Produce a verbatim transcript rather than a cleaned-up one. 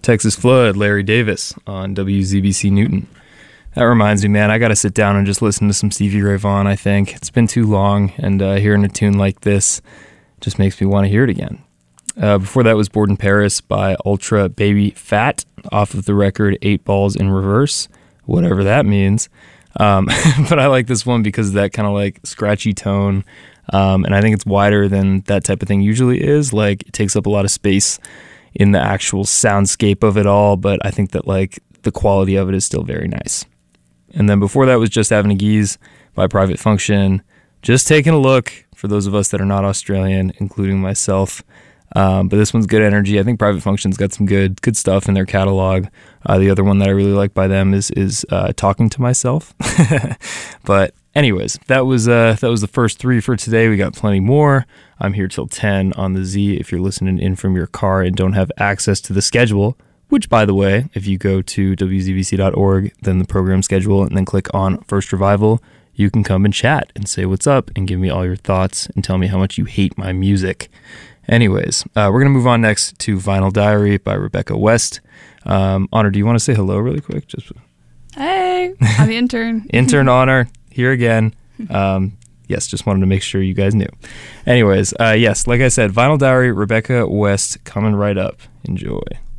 Texas Flood, Larry Davis on W Z B C Newton. That reminds me, man, I got to sit down and just listen to some Stevie Ray Vaughan, I think. It's been too long, and uh, hearing a tune like this just makes me want to hear it again. Uh, before that was Bored in Paris by Ultra Baby Fat off of the record Eight Balls in Reverse, whatever that means. Um, but I like this one because of that kind of like scratchy tone, um, and I think it's wider than that type of thing usually is. Like, it takes up a lot of space in the actual soundscape of it all, but I think that like the quality of it is still very nice. And then before that was Just Having a Geeze by Private Function. Just taking a look for those of us that are not Australian, including myself. Um, but this one's good energy. I think Private Function's got some good good stuff in their catalog. Uh, the other one that I really like by them is is uh, Talking to Myself. But anyways, that was uh, that was the first three for today. We got plenty more. I'm here till ten on the Z if you're listening in from your car and don't have access to the schedule. Which, by the way, if you go to W Z B C dot org, then the program schedule, and then click on First Revival, you can come and chat and say what's up and give me all your thoughts and tell me how much you hate my music. Anyways, uh, we're going to move on next to Vinyl Diary by Rebecca West. Um, Honor, do you want to say hello really quick? Just Hey, I'm the intern. Intern Honor, here again. Um, yes, just wanted to make sure you guys knew. Anyways, uh, yes, like I said, Vinyl Diary, Rebecca West, coming right up. Enjoy.